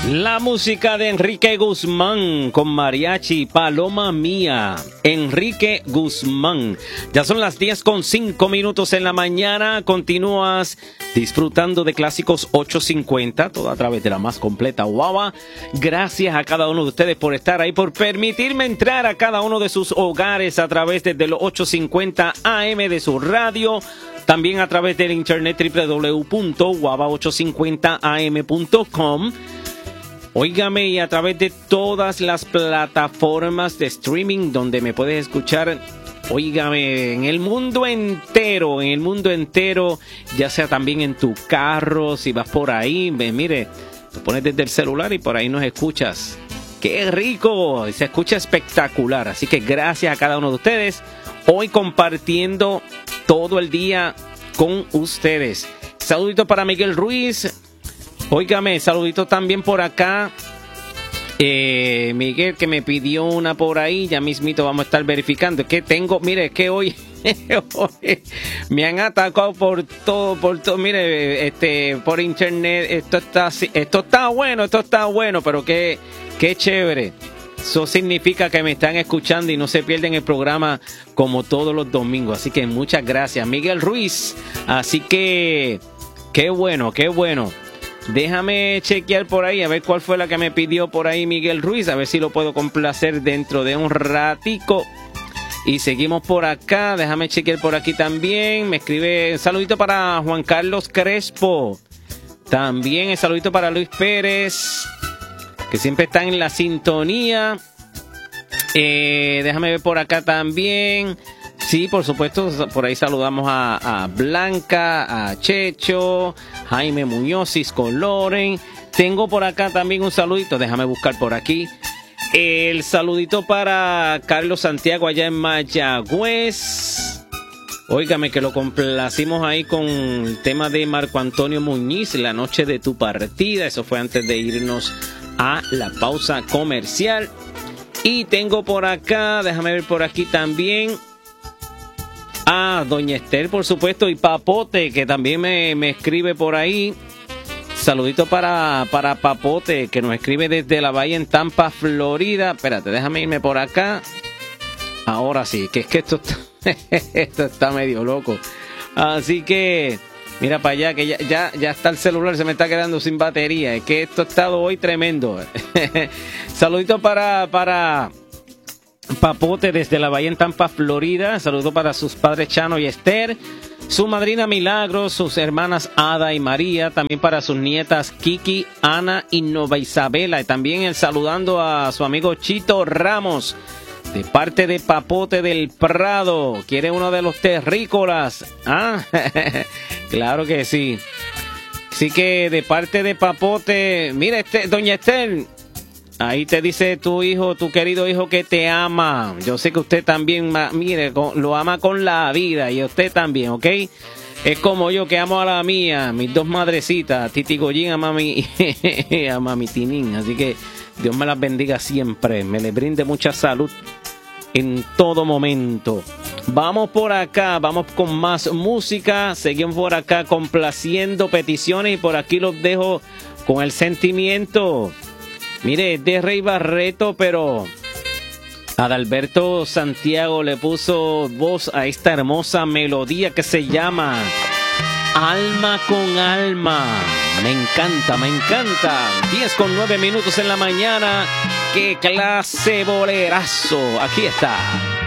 La música de Enrique Guzmán con mariachi, Paloma Mía. Enrique Guzmán. Ya son las 10:05 en la mañana. Continúas disfrutando de Clásicos 850, todo a través de la más completa guava. Gracias a cada uno de ustedes por estar ahí, por permitirme entrar a cada uno de sus hogares a través de los 850 AM de su radio. También a través del internet www.guava850am.com. Óigame, y a través de todas las plataformas de streaming donde me puedes escuchar, óigame, en el mundo entero, ya sea también en tu carro, si vas por ahí, mire, lo pones desde el celular y por ahí nos escuchas. ¡Qué rico! Se escucha espectacular, así que gracias a cada uno de ustedes, hoy compartiendo todo el día con ustedes. Saludito para Miguel Ruiz. Óigame, saludito también por acá. Miguel, que me pidió una por ahí. Ya mismito vamos a estar verificando. Que tengo, mire, que hoy me han atacado por todo. Mire, por internet. Esto está bueno, pero qué chévere. Eso significa que me están escuchando y no se pierden el programa como todos los domingos. Así que muchas gracias, Miguel Ruiz. Así que, qué bueno. Déjame chequear por ahí, a ver cuál fue la que me pidió por ahí Miguel Ruiz, a ver si lo puedo complacer dentro de un ratico. Y seguimos por acá, déjame chequear por aquí también. Me escribe un saludito para Juan Carlos Crespo. También el saludito para Luis Pérez, que siempre está en la sintonía. Déjame ver por acá también. Sí, por supuesto, por ahí saludamos a Blanca, a Checho, Jaime Muñoz, Cisco Loren. Tengo por acá también un saludito, déjame buscar por aquí. El saludito para Carlos Santiago allá en Mayagüez. Óigame que lo complacimos ahí con el tema de Marco Antonio Muñiz, La noche de tu partida. Eso fue antes de irnos a la pausa comercial. Y tengo por acá, déjame ver por aquí también. Doña Esther, por supuesto, y Papote, que también me escribe por ahí. Saludito para Papote, que nos escribe desde la Bahía en Tampa, Florida. Espérate, déjame irme por acá. Ahora sí, que es que esto está medio loco. Así que, mira para allá, que ya está el celular, se me está quedando sin batería. Es que esto ha estado hoy tremendo. Saludito para Papote desde la Bahía en Tampa, Florida. Saludo para sus padres Chano y Esther, su madrina Milagros, sus hermanas Ada y María, también para sus nietas Kiki, Ana y Nova Isabela. Y también saludando a su amigo Chito Ramos, de parte de Papote del Prado. ¿Quiere uno de los terrícolas? Claro que sí. Así que de parte de Papote, mira, doña Esther, ahí te dice tu hijo, tu querido hijo, que te ama. Yo sé que usted también, mire, lo ama con la vida, y usted también, ¿ok? Es como yo, que amo a la mía, mis dos madrecitas, Titi Goyín, a mami Tinín. Así que Dios me las bendiga siempre, me les brinde mucha salud en todo momento. Vamos por acá, vamos con más música. Seguimos por acá complaciendo peticiones, y por aquí los dejo con el sentimiento. Mire, es de Rey Barreto, pero Adalberto Santiago le puso voz a esta hermosa melodía que se llama Alma con Alma. Me encanta. 10:09 en la mañana. ¡Qué clase bolerazo! Aquí está.